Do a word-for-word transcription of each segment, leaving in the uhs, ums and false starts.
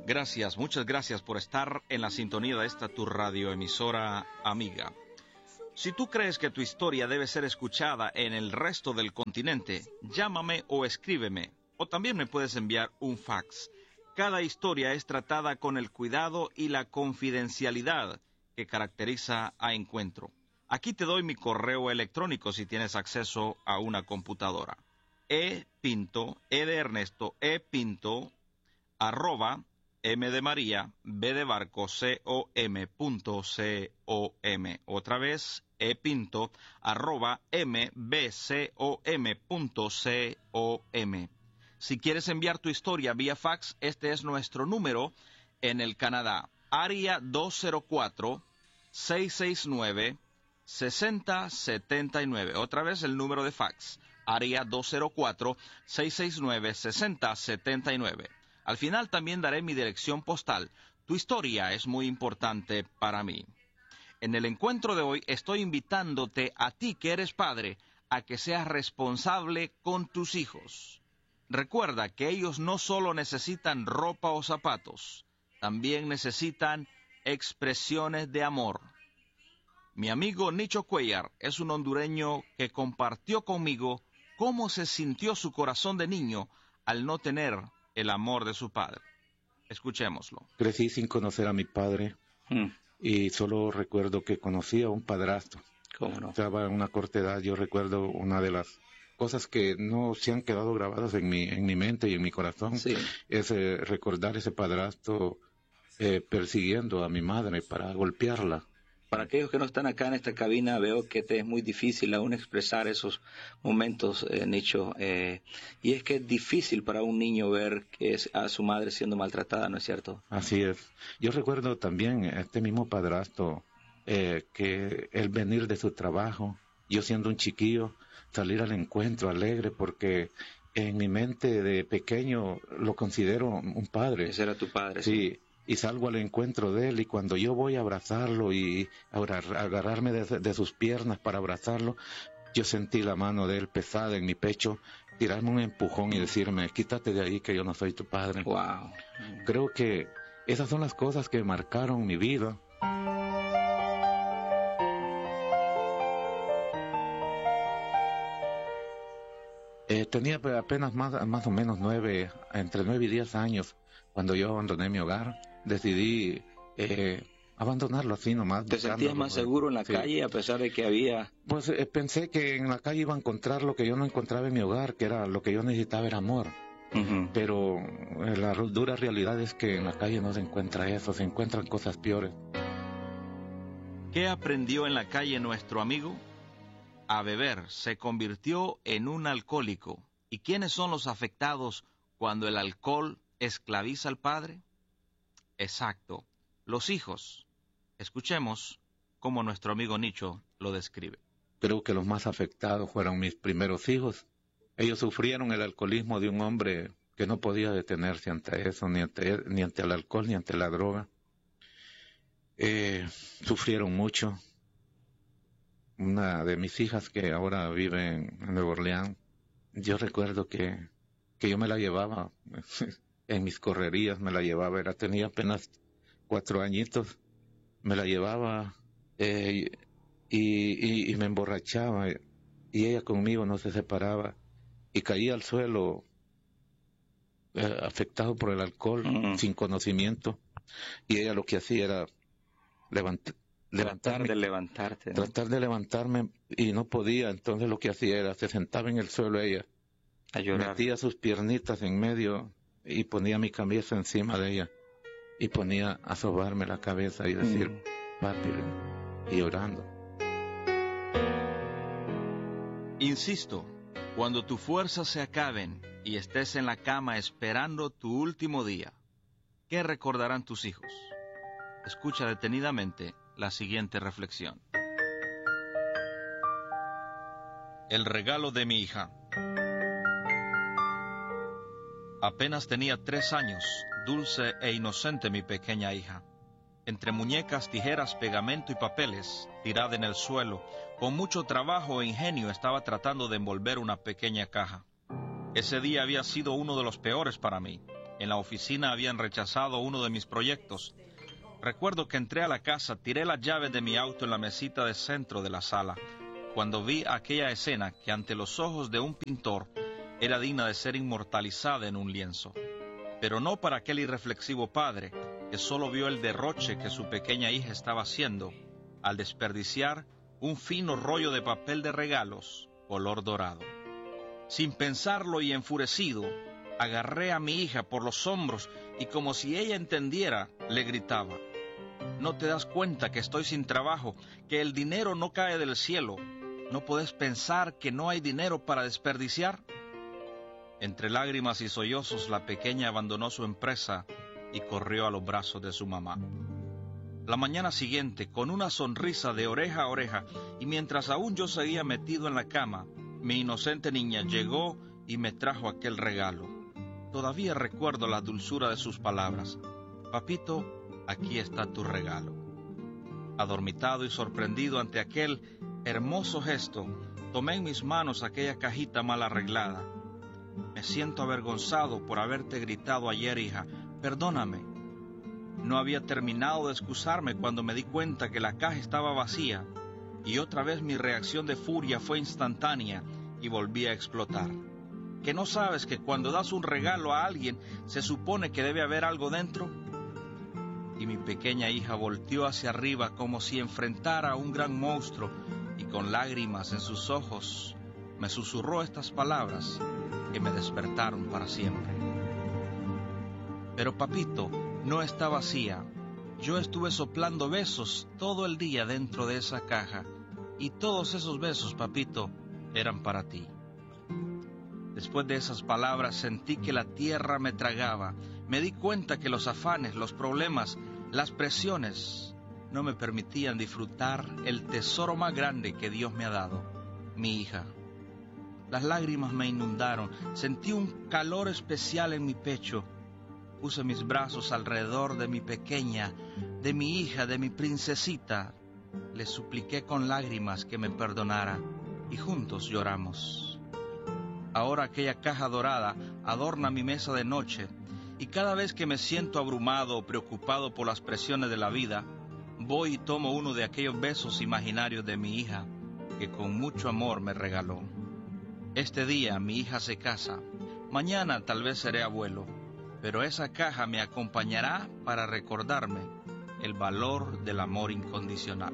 Gracias, muchas gracias por estar en la sintonía de esta tu radioemisora amiga. Si tú crees que tu historia debe ser escuchada en el resto del continente, llámame o escríbeme, o también me puedes enviar un fax. Cada historia es tratada con el cuidado y la confidencialidad que caracteriza a Encuentro. Aquí te doy mi correo electrónico si tienes acceso a una computadora. epinto, e de Ernesto, epinto, arroba, M de María, B de Barco, C O M punto C O M. Otra vez, epinto, arroba, M B C O M punto C O M. Si quieres enviar tu historia vía fax, este es nuestro número en el Canadá. Área dos cero cuatro, seis seis nueve, seis cero siete nueve. Otra vez el número de fax. Área dos cero cuatro, seis seis nueve, seis cero siete nueve. Al final también daré mi dirección postal. Tu historia es muy importante para mí. En el encuentro de hoy estoy invitándote a ti que eres padre a que seas responsable con tus hijos. Recuerda que ellos no solo necesitan ropa o zapatos, también necesitan expresiones de amor. Mi amigo Nicho Cuellar es un hondureño que compartió conmigo cómo se sintió su corazón de niño al no tener el amor de su padre. Escuchémoslo. Crecí sin conocer a mi padre hmm. y solo recuerdo que conocí a un padrastro. ¿Cómo no? Estaba en una corta edad. Yo recuerdo una de las cosas que no se han quedado grabadas en mi en mi mente y en mi corazón. Sí. Es eh, recordar ese padrastro eh, persiguiendo a mi madre para golpearla. Para aquellos que no están acá en esta cabina, veo que te es muy difícil aún expresar esos momentos, eh, Nicho. Eh, y es que es difícil para un niño ver que es a su madre siendo maltratada, ¿no es cierto? Así es. Yo recuerdo también este mismo padrastro, eh, que él venir de su trabajo, yo siendo un chiquillo, salir al encuentro alegre, porque en mi mente de pequeño lo considero un padre. Ese era tu padre. Sí. sí. Y salgo al encuentro de él, y cuando yo voy a abrazarlo y a agarrarme de, de sus piernas para abrazarlo, yo sentí la mano de él pesada en mi pecho, tirarme un empujón y decirme, quítate de ahí que yo no soy tu padre. Wow. Creo que esas son las cosas que marcaron mi vida. Eh, tenía apenas más, más o menos nueve, entre nueve y diez años, cuando yo abandoné mi hogar. Decidí eh, abandonarlo así nomás. ¿Te sentías más seguro en la sí. calle a pesar de que había...? Pues eh, pensé que en la calle iba a encontrar lo que yo no encontraba en mi hogar, que era lo que yo necesitaba era amor. Uh-huh. Pero eh, la dura realidad es que en la calle no se encuentra eso, se encuentran cosas peores. ¿Qué aprendió en la calle nuestro amigo? A beber, se convirtió en un alcohólico. ¿Y quiénes son los afectados cuando el alcohol esclaviza al padre? Exacto, los hijos. Escuchemos cómo nuestro amigo Nicho lo describe. Creo que los más afectados fueron mis primeros hijos. Ellos sufrieron el alcoholismo de un hombre que no podía detenerse ante eso, ni ante, ni ante el alcohol, ni ante la droga. Eh, sufrieron mucho. Una de mis hijas que ahora vive en, en Nueva Orleans, yo recuerdo que, que yo me la llevaba... en mis correrías me la llevaba, era, tenía apenas cuatro añitos, me la llevaba eh, y, y, y me emborrachaba, y ella conmigo no se separaba, y caía al suelo eh, afectado por el alcohol, uh-huh. sin conocimiento, y ella lo que hacía era levant- tratar de levantarte, ¿no? tratar de levantarme, y no podía. Entonces lo que hacía era, se sentaba en el suelo ella, a llorar, metía sus piernitas en medio y ponía mi cabeza encima de ella y ponía a sobarme la cabeza y decir, mm. papi, y llorando. Insisto, cuando tus fuerzas se acaben y estés en la cama esperando tu último día, ¿qué recordarán tus hijos? Escucha detenidamente la siguiente reflexión. El regalo de mi hija. Apenas tenía tres años, dulce e inocente mi pequeña hija. Entre muñecas, tijeras, pegamento y papeles, tirada en el suelo, con mucho trabajo e ingenio estaba tratando de envolver una pequeña caja. Ese día había sido uno de los peores para mí. En la oficina habían rechazado uno de mis proyectos. Recuerdo que entré a la casa, tiré las llaves de mi auto en la mesita de centro de la sala, cuando vi aquella escena que ante los ojos de un pintor era digna de ser inmortalizada en un lienzo. Pero no para aquel irreflexivo padre que solo vio el derroche que su pequeña hija estaba haciendo al desperdiciar un fino rollo de papel de regalos color dorado. Sin pensarlo y enfurecido, agarré a mi hija por los hombros y como si ella entendiera, le gritaba: ¿no te das cuenta que estoy sin trabajo, que el dinero no cae del cielo? ¿No puedes pensar que no hay dinero para desperdiciar? Entre lágrimas y sollozos, la pequeña abandonó su empresa y corrió a los brazos de su mamá. La mañana siguiente, con una sonrisa de oreja a oreja, y mientras aún yo seguía metido en la cama, mi inocente niña llegó y me trajo aquel regalo. Todavía recuerdo la dulzura de sus palabras: papito, aquí está tu regalo. Adormitado y sorprendido ante aquel hermoso gesto, tomé en mis manos aquella cajita mal arreglada. Me siento avergonzado por haberte gritado ayer, hija. Perdóname. No había terminado de excusarme cuando me di cuenta que la caja estaba vacía, y otra vez mi reacción de furia fue instantánea y volví a explotar. ¿Que no sabes que cuando das un regalo a alguien se supone que debe haber algo dentro? Y mi pequeña hija volteó hacia arriba como si enfrentara a un gran monstruo, y con lágrimas en sus ojos me susurró estas palabras que me despertaron para siempre. Pero papito, no está vacía. Yo estuve soplando besos todo el día dentro de esa caja, y todos esos besos, papito, eran para ti. Después de esas palabras sentí que la tierra me tragaba. Me di cuenta que los afanes, los problemas, las presiones no me permitían disfrutar el tesoro más grande que Dios me ha dado, mi hija. Las lágrimas me inundaron, sentí un calor especial en mi pecho. Puse mis brazos alrededor de mi pequeña, de mi hija, de mi princesita. Le supliqué con lágrimas que me perdonara y juntos lloramos. Ahora aquella caja dorada adorna mi mesa de noche, y cada vez que me siento abrumado o preocupado por las presiones de la vida, voy y tomo uno de aquellos besos imaginarios de mi hija, que con mucho amor me regaló. Este día mi hija se casa, mañana tal vez seré abuelo, pero esa caja me acompañará para recordarme el valor del amor incondicional.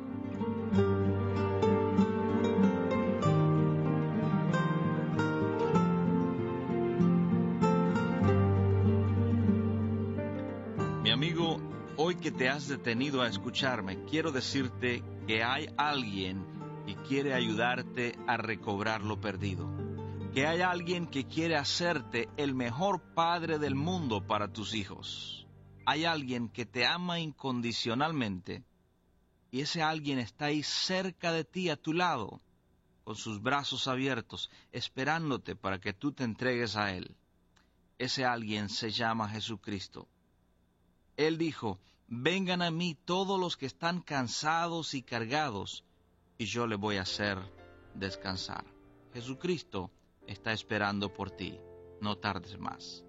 Mi amigo, hoy que te has detenido a escucharme, quiero decirte que hay alguien que quiere ayudarte a recobrar lo perdido. Que hay alguien que quiere hacerte el mejor padre del mundo para tus hijos. Hay alguien que te ama incondicionalmente, y ese alguien está ahí cerca de ti, a tu lado, con sus brazos abiertos, esperándote para que tú te entregues a Él. Ese alguien se llama Jesucristo. Él dijo: vengan a mí todos los que están cansados y cargados, y yo les voy a hacer descansar. Jesucristo está esperando por ti. No tardes más.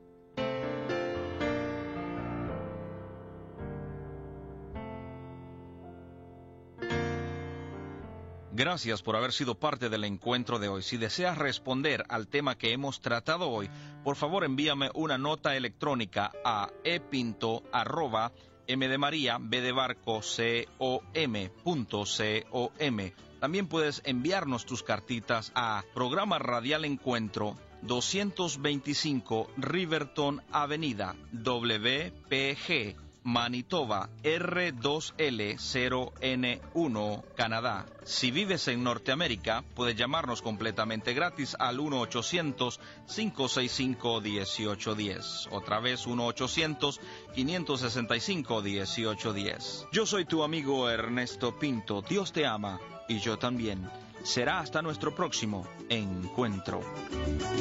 Gracias por haber sido parte del encuentro de hoy. Si deseas responder al tema que hemos tratado hoy, por favor envíame una nota electrónica a epinto arroba m de María, b de barco, com punto com. También puedes enviarnos tus cartitas a Programa Radial Encuentro, doscientos veinticinco Riverton Avenida, W P G, Manitoba, R dos L cero N uno, Canadá. Si vives en Norteamérica, puedes llamarnos completamente gratis al uno ochocientos, cinco seis cinco, uno ocho uno cero. Otra vez uno ochocientos, cinco seis cinco, uno ocho uno cero. Yo soy tu amigo Ernesto Pinto. Dios te ama y yo también. Será hasta nuestro próximo encuentro.